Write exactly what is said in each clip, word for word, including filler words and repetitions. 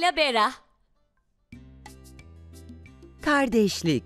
Ayla Bera. Kardeşlik.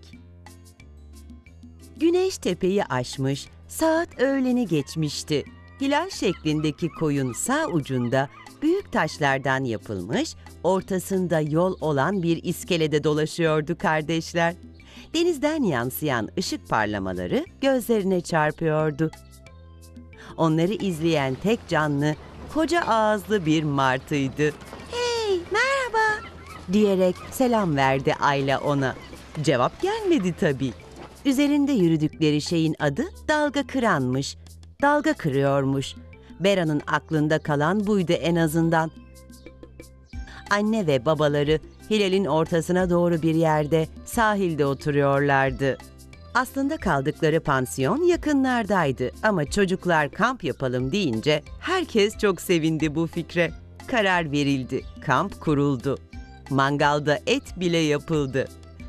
Güneş tepeyi aşmış, saat öğleni geçmişti. Hilal şeklindeki koyun sağ ucunda büyük taşlardan yapılmış, ortasında yol olan bir iskelede dolaşıyordu kardeşler. Denizden yansıyan ışık parlamaları gözlerine çarpıyordu. Onları izleyen tek canlı, koca ağızlı bir martıydı. "Hey, merhaba!" diyerek selam verdi Ayla ona. Cevap gelmedi tabii. Üzerinde yürüdükleri şeyin adı dalga kıranmış. Dalga kırıyormuş. Bera'nın aklında kalan buydu en azından. Anne ve babaları Hilal'in ortasına doğru bir yerde sahilde oturuyorlardı. Aslında kaldıkları pansiyon yakınlardaydı ama çocuklar kamp yapalım deyince herkes çok sevindi bu fikre. Karar verildi, kamp kuruldu. Mangalda et bile yapıldı.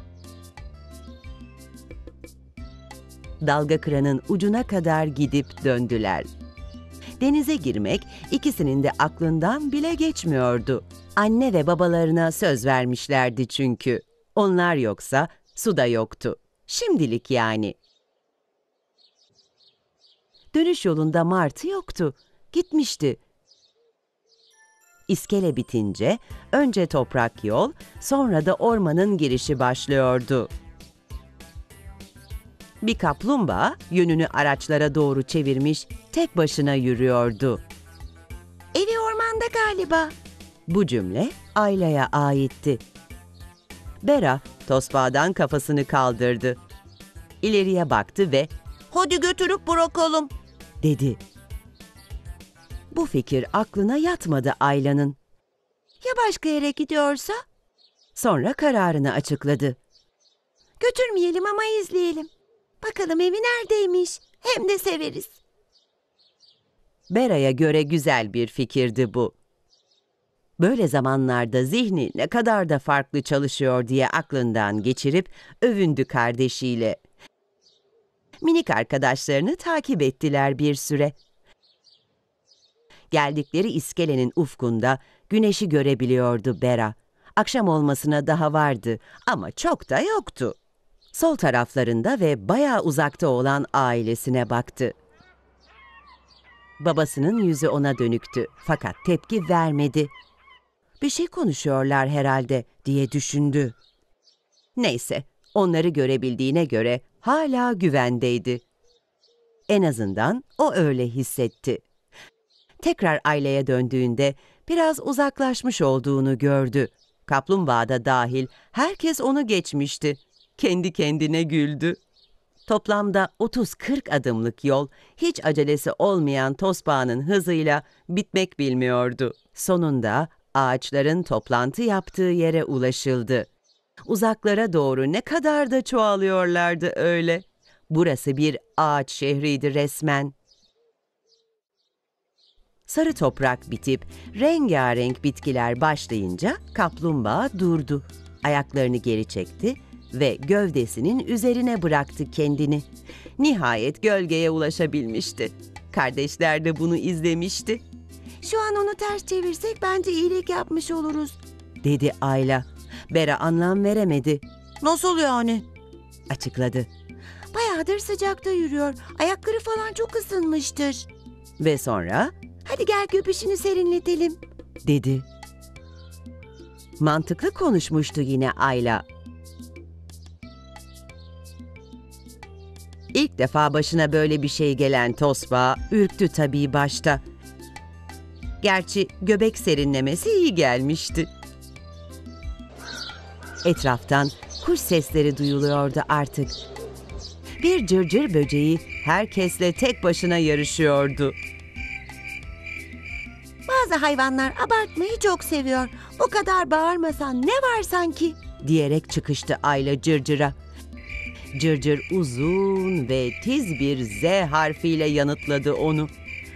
Dalga kıranın ucuna kadar gidip döndüler. Denize girmek ikisinin de aklından bile geçmiyordu. Anne ve babalarına söz vermişlerdi çünkü. Onlar yoksa su da yoktu. Şimdilik yani. Dönüş yolunda martı yoktu. Gitmişti. İskele bitince önce toprak yol, sonra da ormanın girişi başlıyordu. Bir kaplumbağa yönünü araçlara doğru çevirmiş, tek başına yürüyordu. "Evi ormanda galiba." Bu cümle Ayla'ya aitti. Bera tosbağadan kafasını kaldırdı. İleriye baktı ve "Hadi götürüp bırakalım," dedi. Bu fikir aklına yatmadı Ayla'nın. "Ya başka yere gidiyorsa?" Sonra kararını açıkladı. "Götürmeyelim ama izleyelim. Bakalım evi neredeymiş, hem de severiz." Bera'ya göre güzel bir fikirdi bu. Böyle zamanlarda zihni ne kadar da farklı çalışıyor diye aklından geçirip övündü kardeşiyle. Minik arkadaşlarını takip ettiler bir süre. Geldikleri iskelenin ufkunda güneşi görebiliyordu Bera. Akşam olmasına daha vardı ama çok da yoktu. Sol taraflarında ve bayağı uzakta olan ailesine baktı. Babasının yüzü ona dönüktü fakat tepki vermedi. Bir şey konuşuyorlar herhalde diye düşündü. Neyse, onları görebildiğine göre hala güvendeydi. En azından o öyle hissetti. Tekrar aileye döndüğünde biraz uzaklaşmış olduğunu gördü. Kaplumbağa da dahil herkes onu geçmişti. Kendi kendine güldü. Toplamda otuz kırk adımlık yol hiç acelesi olmayan tosbağanın hızıyla bitmek bilmiyordu. Sonunda ağaçların toplantı yaptığı yere ulaşıldı. Uzaklara doğru ne kadar da çoğalıyorlardı öyle. Burası bir ağaç şehriydi resmen. Sarı toprak bitip rengarenk bitkiler başlayınca kaplumbağa durdu. Ayaklarını geri çekti ve gövdesinin üzerine bıraktı kendini. Nihayet gölgeye ulaşabilmişti. Kardeşler de bunu izlemişti. "Şu an onu ters çevirsek bence iyilik yapmış oluruz," dedi Ayla. Bera anlam veremedi. "Nasıl yani?" açıkladı. "Bayağıdır sıcakta yürüyor. Ayakları falan çok ısınmıştır." Ve sonra "Hadi gel göbüşünü serinletelim," dedi. Mantıklı konuşmuştu yine Ayla. İlk defa başına böyle bir şey gelen tosbağa ürktü tabii başta. Gerçi göbek serinlemesi iyi gelmişti. Etraftan kuş sesleri duyuluyordu artık. Bir cırcır böceği herkesle tek başına yarışıyordu. "Bazı hayvanlar abartmayı çok seviyor. O kadar bağırmasan ne var sanki?" diyerek çıkıştı Ayla cırcıra. Cırcır uzun ve tiz bir Z harfiyle yanıtladı onu.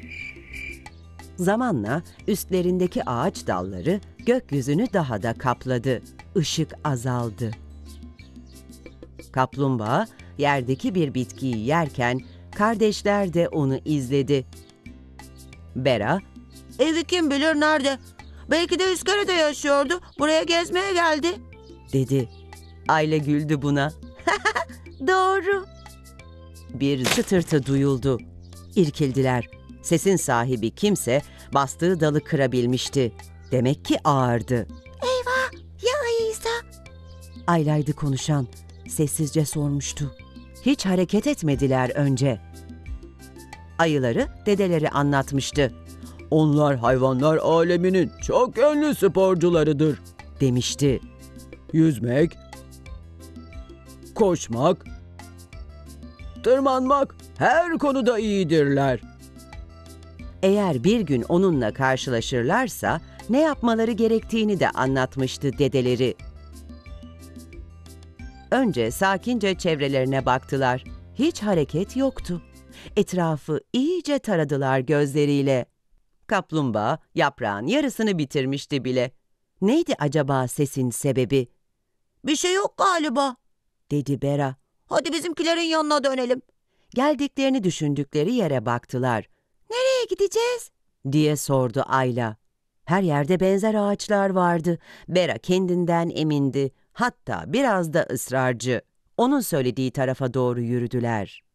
Zamanla üstlerindeki ağaç dalları gökyüzünü daha da kapladı. Işık azaldı. Kaplumbağa yerdeki bir bitkiyi yerken kardeşler de onu izledi. Bera, "Evi kim bilir nerede? Belki de iskelede yaşıyordu. Buraya gezmeye geldi. dedi. Ayla güldü buna. Doğru. Bir çıtırtı duyuldu. İrkildiler. Sesin sahibi kimse bastığı dalı kırabilmişti. Demek ki ağırdı. Ya ayıysa? Ayla'ydı konuşan. Sessizce sormuştu. Hiç hareket etmediler önce. Ayıları dedeleri anlatmıştı. Onlar hayvanlar aleminin çok yönlü sporcularıdır. Demişti. Yüzmek, koşmak, tırmanmak her konuda iyidirler. Eğer bir gün onunla karşılaşırlarsa ne yapmaları gerektiğini de anlatmıştı dedeleri. Önce sakince çevrelerine baktılar. Hiç hareket yoktu. Etrafı iyice taradılar gözleriyle. Kaplumbağa yaprağın yarısını bitirmişti bile. Neydi acaba sesin sebebi? Bir şey yok galiba. Dedi Bera. Hadi bizimkilerin yanına dönelim. Geldiklerini düşündükleri yere baktılar. Nereye gideceğiz? Diye sordu Ayla. Her yerde benzer ağaçlar vardı. Bera kendinden emindi. Hatta biraz da ısrarcı. Onun söylediği tarafa doğru yürüdüler.